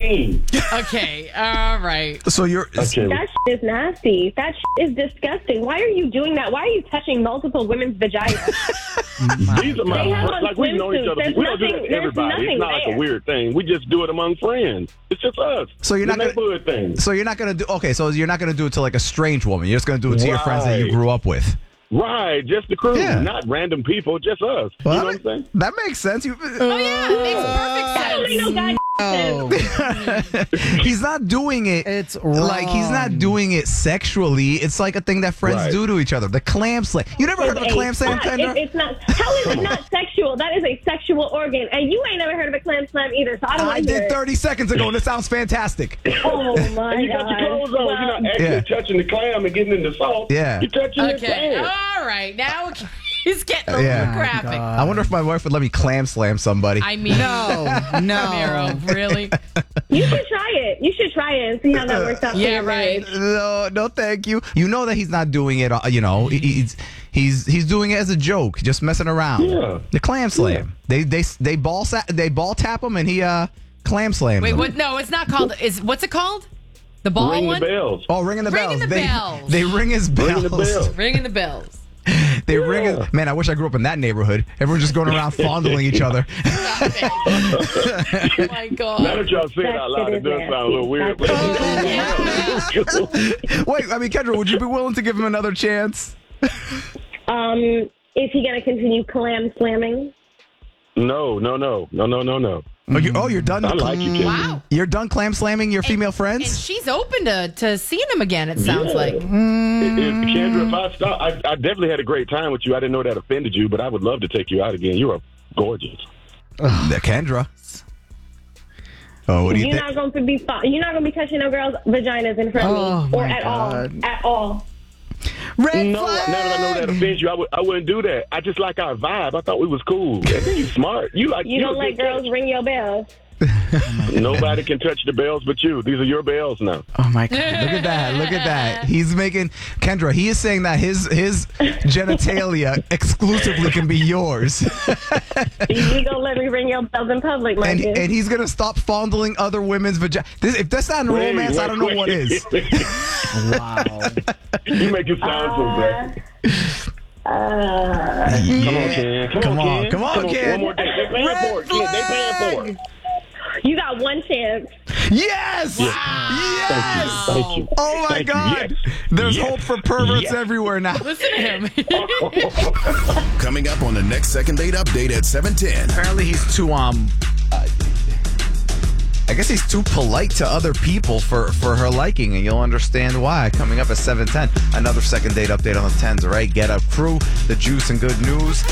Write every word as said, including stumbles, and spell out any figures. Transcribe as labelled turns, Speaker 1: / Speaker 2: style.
Speaker 1: mean?
Speaker 2: Okay, all right.
Speaker 3: So you're
Speaker 1: Okay.
Speaker 4: That shit is nasty. That shit is disgusting. Why are you doing that? Why are you touching multiple women's vaginas?
Speaker 1: These are my
Speaker 4: They have
Speaker 1: friends.
Speaker 4: on
Speaker 1: Like, we know each
Speaker 4: swimsuits.
Speaker 1: other.
Speaker 4: There's
Speaker 1: We don't do that
Speaker 4: nothing-
Speaker 1: to
Speaker 4: there's
Speaker 1: everybody. It's
Speaker 4: nothing
Speaker 1: not like a
Speaker 4: there.
Speaker 1: weird thing. We just do it among friends. It's just us.
Speaker 3: So you're
Speaker 1: The
Speaker 3: not gonna-
Speaker 1: neighborhood thing.
Speaker 3: so you're not gonna do okay. So you're not gonna do it to like a strange woman. You're just gonna do it to your friends that you
Speaker 1: Right.
Speaker 3: grew up with.
Speaker 1: Right, just the crew,
Speaker 3: Yeah.
Speaker 1: not random people, just us.
Speaker 3: Well,
Speaker 1: you know
Speaker 3: that,
Speaker 1: what I'm saying?
Speaker 3: that makes sense. You,
Speaker 2: Oh, yeah, it makes
Speaker 4: That don't make
Speaker 2: perfect
Speaker 4: no
Speaker 2: sense.
Speaker 4: goddamn sense.
Speaker 3: he's not doing it.
Speaker 5: It's
Speaker 3: like he's not
Speaker 5: wrong.
Speaker 3: doing it sexually. It's like a thing that friends
Speaker 1: Right.
Speaker 3: do to each other. The clam slam. You never heard of a
Speaker 4: It's
Speaker 3: clam slam,
Speaker 4: not.
Speaker 3: Kendra?
Speaker 4: It, it's not. How is it not sexual? That is a sexual organ, and you ain't never heard of a clam slam either. So I don't
Speaker 3: I
Speaker 4: want to hear
Speaker 3: did
Speaker 4: it.
Speaker 3: thirty seconds ago, and it sounds fantastic.
Speaker 4: Oh my
Speaker 1: And you
Speaker 4: god!
Speaker 1: got your clothes on.
Speaker 4: Well,
Speaker 1: You're not actually
Speaker 3: Yeah.
Speaker 1: touching the clam and getting in the salt.
Speaker 3: Yeah.
Speaker 1: You're touching the
Speaker 2: Okay,
Speaker 1: clam.
Speaker 2: all right. Now he's getting a
Speaker 3: Yeah.
Speaker 2: little graphic.
Speaker 3: I wonder if my wife would let me clam slam somebody.
Speaker 2: I mean,
Speaker 5: No, no.
Speaker 2: Miro, really?
Speaker 4: you should try it. You should try it and see how that works out. for
Speaker 2: Yeah,
Speaker 4: your
Speaker 2: right.
Speaker 4: marriage.
Speaker 3: No, no, thank you. You know that he's not doing it. uh, You know, he- he's he's he's doing it as a joke, just messing around.
Speaker 1: Yeah.
Speaker 3: The clam slam. They they they ball sa- they ball tap him, and he uh clam slams
Speaker 2: Wait,
Speaker 3: him.
Speaker 2: what? No, it's not called. Is what's it called? The ball
Speaker 1: Ring
Speaker 2: one?
Speaker 1: the bells.
Speaker 3: Oh, ringing the
Speaker 2: Ringing
Speaker 3: bells.
Speaker 2: the
Speaker 3: they,
Speaker 2: bells.
Speaker 3: They ring his bells.
Speaker 1: Ring the bells.
Speaker 2: Ringing the bells.
Speaker 3: They ring
Speaker 1: Yeah.
Speaker 3: his. Man, I wish I grew up in that neighborhood. Everyone's just going around fondling each other.
Speaker 2: Stop it. Oh my
Speaker 1: Now
Speaker 2: god.
Speaker 1: that y'all say it
Speaker 4: That
Speaker 1: out loud,
Speaker 4: shit
Speaker 1: it
Speaker 4: is
Speaker 1: does sound a little weird. But
Speaker 3: Wait, I mean, Kendra, would you be willing to give him another chance?
Speaker 4: Um, is he gonna continue clam slamming?
Speaker 1: no, no, no, no, no, no, no.
Speaker 3: Oh, you, oh, you're done.
Speaker 1: I like you, Kendra.
Speaker 2: Wow.
Speaker 3: You're done clam slamming your female
Speaker 2: And
Speaker 3: friends.
Speaker 2: she's open to, to seeing him again, it sounds
Speaker 1: Yeah.
Speaker 2: like.
Speaker 1: If, if, Kendra, if I stop, I, I definitely had a great time with you. I didn't know that offended you, but I would love to take you out again. You are gorgeous.
Speaker 3: Uh, Kendra. Oh, what do you
Speaker 4: You're
Speaker 3: think?
Speaker 4: not going to be fu- you're not going to be touching no girls' vaginas in front
Speaker 5: Oh,
Speaker 4: of me or
Speaker 5: my
Speaker 4: at
Speaker 5: God.
Speaker 4: all, at all.
Speaker 5: Red
Speaker 1: No,
Speaker 5: flag.
Speaker 1: now that I know that offends you, I, would, I wouldn't do that. I just like our vibe. I thought we was cool. And then you smart. You like
Speaker 4: You
Speaker 1: you
Speaker 4: don't
Speaker 1: a
Speaker 4: let
Speaker 1: good
Speaker 4: girls ring your bells.
Speaker 1: catch. Nobody can touch the bells but you. These are your bells now.
Speaker 5: Oh my god.
Speaker 3: Look at that! Look at that! He's making Kendra. He is saying that his his genitalia exclusively can be yours,
Speaker 4: You gonna let me ring your bells in public, my
Speaker 3: and
Speaker 4: dude?
Speaker 3: and he's gonna stop fondling other women's vagina. This, if that's not
Speaker 1: Wait,
Speaker 3: romance, I
Speaker 1: wait,
Speaker 3: don't know
Speaker 1: wait.
Speaker 3: what is.
Speaker 5: Wow.
Speaker 1: You make it sound so bad.
Speaker 4: Uh,
Speaker 1: Come on, Ken. Come,
Speaker 3: Come
Speaker 1: on,
Speaker 3: on,
Speaker 1: Ken.
Speaker 3: come on, Ken.
Speaker 1: One more day. They paying for it. Ken. They paying for it.
Speaker 4: you got one chance.
Speaker 3: Yes! Yes!
Speaker 1: Thank you.
Speaker 3: Oh my
Speaker 1: Thank you.
Speaker 3: God!
Speaker 1: Yes.
Speaker 3: There's
Speaker 1: Yes.
Speaker 3: hope for perverts
Speaker 1: Yes.
Speaker 3: everywhere now.
Speaker 2: Listen to him.
Speaker 6: Coming up on the next Second Date Update at seven ten.
Speaker 3: Apparently, he's too um. uh, I guess he's too polite to other people for, for her liking, and you'll understand why. Coming up at seven ten, another Second Date Update on the tens, all right? Get Up Crew, the juice and good news.